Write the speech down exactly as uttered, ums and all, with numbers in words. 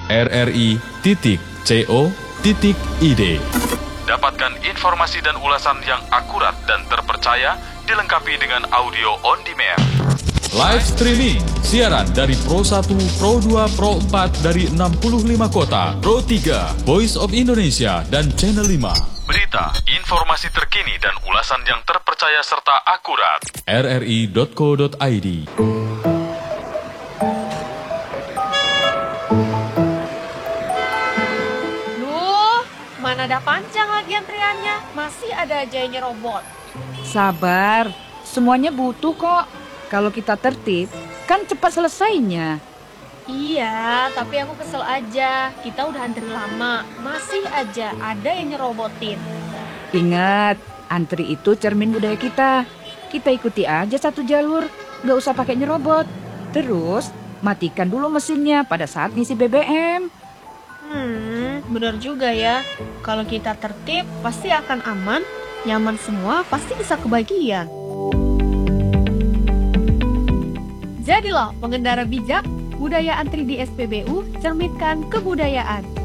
r r i titik co titik i d. Dapatkan informasi dan ulasan yang akurat dan terpercaya, dilengkapi dengan audio on demand. Live streaming, siaran dari Pro satu, Pro dua, Pro empat dari enam puluh lima kota, Pro tiga, Voice of Indonesia, dan Channel lima. Berita, informasi terkini dan ulasan yang terpercaya serta akurat. r r i titik co titik i d. Duh, mana ada panjang lagi antriannya, masih ada aja yang nyerobot. Sabar, semuanya butuh kok. Kalau kita tertib, kan cepat selesainya. Iya, tapi aku kesel aja. Kita udah antri lama, masih aja ada yang nyerobotin. Ingat, antri itu cermin budaya kita. Kita ikuti aja satu jalur, nggak usah pakai nyerobot. Terus, matikan dulu mesinnya pada saat ngisi B B M. Hmm, benar juga ya. Kalau kita tertib, pasti akan aman, nyaman semua, pasti bisa kebagian. Jadilah pengendara bijak, budaya antri di S P B U, cerminkan kebudayaan.